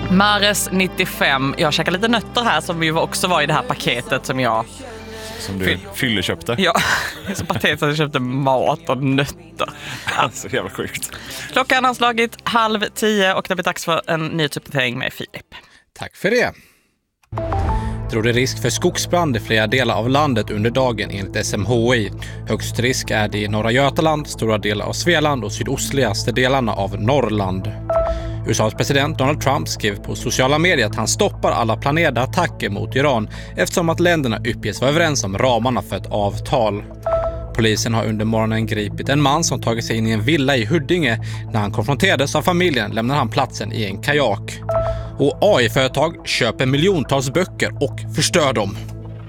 Mares 95. Jag käkar lite nötter här som ju också var i det här paketet som jag... Som du fylleköpte. Ja, så patetiskt att jag köpte mat och nötter. Alltså jävla sjukt. Klockan har slagit 9:30 och det blir dags för en nyhetsuppdatering med Filip. Tack för det. Det råder risk för skogsbrand i flera delar av landet under dagen enligt SMHI. Högst risk är det i norra Götaland, stora delar av Svealand och sydostligaste delarna av Norrland. USAs president Donald Trump skrev på sociala medier att han stoppar alla planerade attacker mot Iran eftersom att länderna uppges vara överens om ramarna för ett avtal. Polisen har under morgonen gripit en man som tagit sig in i en villa i Huddinge. När han konfronterades av familjen lämnar han platsen i en kajak. Och AI-företag köper miljontals böcker och förstör dem.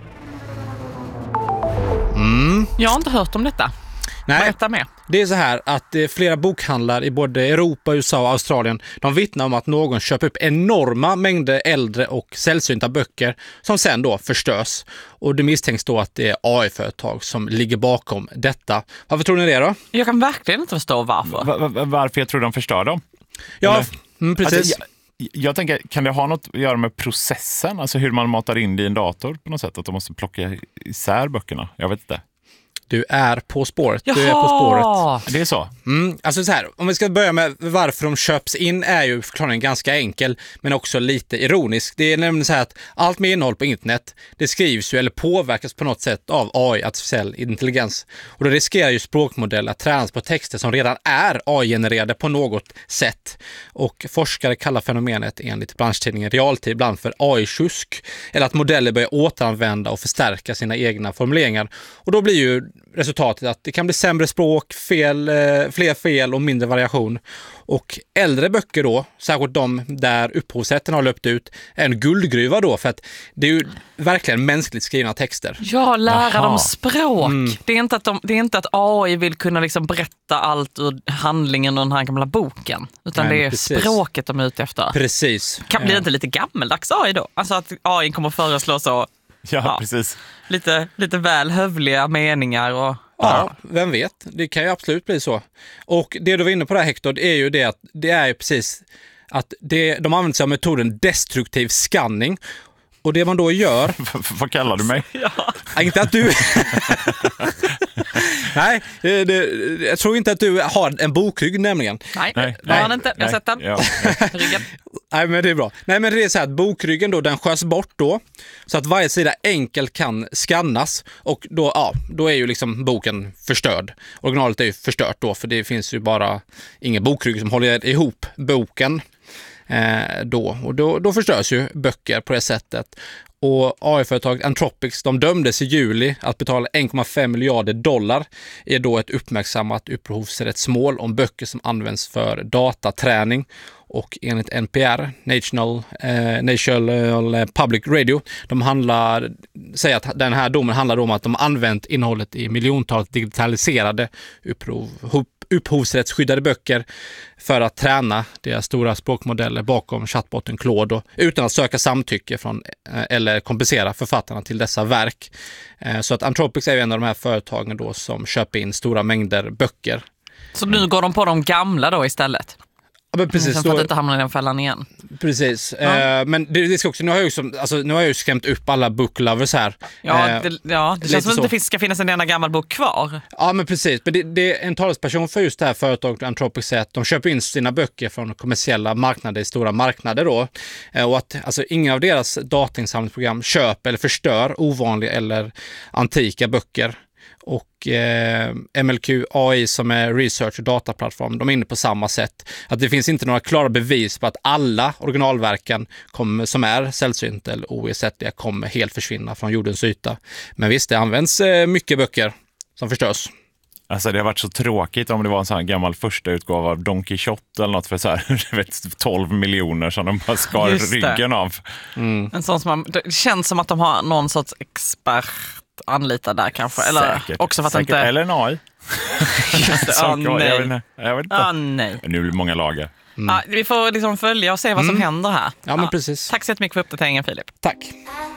Jag har inte hört om detta. Nej, berätta mer. Det är så här att flera bokhandlar i både Europa, USA och Australien, de vittnar om att någon köper upp enorma mängder äldre och sällsynta böcker som sen då förstörs. Och det misstänks då att det är AI-företag som ligger bakom detta. Varför tror ni det då? Jag kan verkligen inte förstå varför. Varför jag tror de förstör dem? Ja, precis. Alltså, jag tänker, kan det ha något att göra med processen? Alltså hur man matar in det i en dator på något sätt? Att de måste plocka isär böckerna? Jag vet inte. Du är på spåret. Jaha! Du är på spåret. Det är så? Alltså så här, om vi ska börja med varför de köps in är ju förklaringen ganska enkel men också lite ironisk. Det är nämligen så här att allt med innehåll på internet, det skrivs ju eller påverkas på något sätt av AI, artificiell intelligens. Och då riskerar ju språkmodeller att tränas på texter som redan är AI-genererade på något sätt. Och forskare kallar fenomenet enligt branschtidningen Realtid ibland för AI-tjusk eller att modeller börjar återanvända och förstärka sina egna formuleringar. Och då blir ju resultatet att det kan bli sämre språk, fler fel och mindre variation. Och äldre böcker då, särskilt de där upphovsrätten har löpt ut, är en guldgruva då för att det är ju verkligen mänskligt skrivna texter. Ja, lära dem språk. Det är inte att AI vill kunna liksom berätta allt ur handlingen och den här gamla boken. Utan Nej, det är precis. språket de är ute efter. Precis. Blir det inte lite gammeldags AI då? Alltså att AI kommer föreslå så... Ja, precis. Lite väl hövliga meningar och... Ja, vem vet? Det kan ju absolut bli så. Och det du var inne på där, Hector, det är ju det att det är ju precis att de använder sig av metoden destruktiv scanning. Och det man då gör... Vad kallar du mig? Inte att du... Nej, jag tror inte att du har en bokrygg nämligen. Nej, det har han inte. Jag har sett den. Ja. Ryggen. Nej, men det är bra. Nej, men det är så här att bokryggen då, den skörs bort då. Så att varje sida enkelt kan skannas. Och då är ju liksom boken förstörd. Originalet är ju förstört då, för det finns ju bara ingen bokrygg som håller ihop boken. Då förstörs ju böcker på det sättet. Och AI-företaget Anthropic, de dömdes i juli att betala 1,5 miljarder dollar är då ett uppmärksammat upphovsrättsmål om böcker som används för dataträning. Och enligt NPR, National Public Radio, säger att den här domen handlar om att de använt innehållet i miljontals digitaliserade upphovsrättsskyddade böcker för att träna deras stora språkmodeller bakom chatbotten Claude utan att söka samtycke från eller kompensera författarna till dessa verk. Så att Anthropic är en av de här företagen då som köper in stora mängder böcker. Så nu går de på de gamla då istället? Ja, men precis, för att inte hamna i den fällan igen. Precis. Men det ska också, nu har jag ju skrämt upp alla booklovers här. Det känns som att det ska finnas en enda gammal bok kvar. Ja, men precis. Men det är en talesperson för just det här företaget Anthropic säger att de köper in sina böcker från kommersiella marknader i stora marknader då. Och att alltså, ingen av deras datinsamlingsprogram köper eller förstör ovanliga eller antika böcker. Och MLQ AI som är research- och dataplattform, de är inne på samma sätt. Att det finns inte några klara bevis på att alla originalverken som är sällsynta eller oersättliga kommer helt försvinna från jordens yta. Men visst, det används mycket böcker som förstörs. Alltså det har varit så tråkigt om det var en sån här gammal första utgåva av Don Quixote eller något för så här 12 miljoner som de bara skar ryggen av. En sån som det känns som att de har någon sorts expert anlitad där kanske. Eller säkert, också för att inte... Eller en AI. Nej. Jag vet inte. Nej. Nu blir det många lager. Vi får liksom följa och se vad som händer här. Ja, men precis. Tack så jättemycket för uppdateringen, Filip. Tack.